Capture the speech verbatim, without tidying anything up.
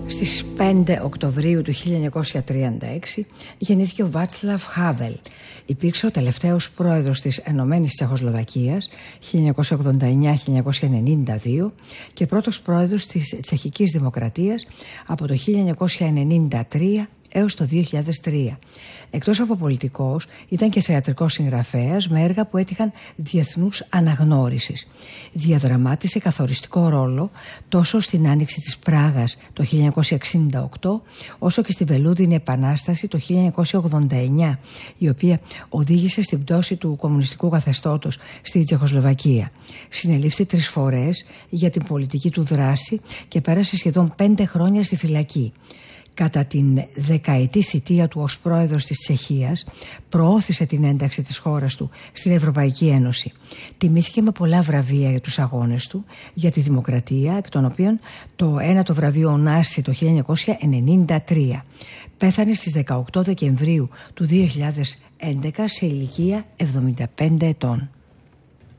Στις πέντε Οκτωβρίου του χίλια εννιακόσια τριάντα έξι γεννήθηκε ο Βάτσλαβ Χάβελ. Υπήρξε ο τελευταίος πρόεδρος της Ενωμένης Τσεχοσλοβακίας χίλια εννιακόσια ογδόντα εννιά με χίλια εννιακόσια ενενήντα δύο και πρώτος πρόεδρος της Τσεχικής Δημοκρατίας από το χίλια εννιακόσια ενενήντα τρία έως το δύο χιλιάδες τρία. Εκτός από πολιτικός, ήταν και θεατρικός συγγραφέας με έργα που έτυχαν διεθνούς αναγνώρισης. Διαδραμάτισε καθοριστικό ρόλο τόσο στην Άνοιξη της Πράγας το χίλια εννιακόσια εξήντα οκτώ, όσο και στη Βελούδινη Επανάσταση το χίλια εννιακόσια ογδόντα εννιά, η οποία οδήγησε στην πτώση του κομμουνιστικού καθεστώτος στη Τσεχοσλοβακία. Συνελήφθη τρεις φορές για την πολιτική του δράση και πέρασε σχεδόν πέντε χρόνια στη φυλακή. Κατά την δεκαετή θητεία του ως πρόεδρος της Τσεχίας, προώθησε την ένταξη της χώρας του στην Ευρωπαϊκή Ένωση. Τιμήθηκε με πολλά βραβεία για τους αγώνες του για τη δημοκρατία, εκ των οποίων το ένατο βραβείο Ωνάση το χίλια εννιακόσια ενενήντα τρία. Πέθανε στις δεκαοκτώ Δεκεμβρίου του δύο χιλιάδες έντεκα σε ηλικία εβδομήντα πέντε ετών.